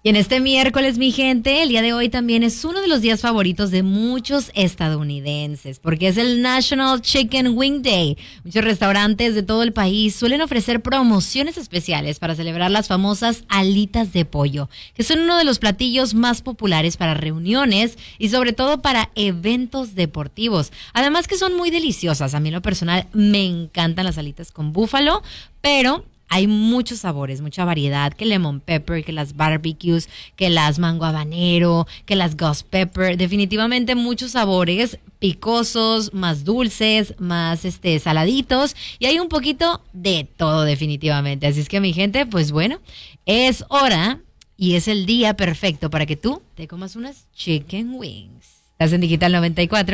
Y en este miércoles, mi gente, el día de hoy también es uno de los días favoritos de muchos estadounidenses, porque es el National Chicken Wing Day. Muchos restaurantes de todo el país suelen ofrecer promociones especiales para celebrar las famosas alitas de pollo, que son uno de los platillos más populares para reuniones y sobre todo para eventos deportivos. Además que son muy deliciosas. A mí en lo personal me encantan las alitas con búfalo, pero hay muchos sabores, mucha variedad, que lemon pepper, que las barbecues, que las mango habanero, que las ghost pepper, definitivamente muchos sabores picosos, más dulces, más saladitos, y hay un poquito de todo definitivamente. Así es que mi gente, pues bueno, es hora y es el día perfecto para que tú te comas unas chicken wings. Estás en Digital 94.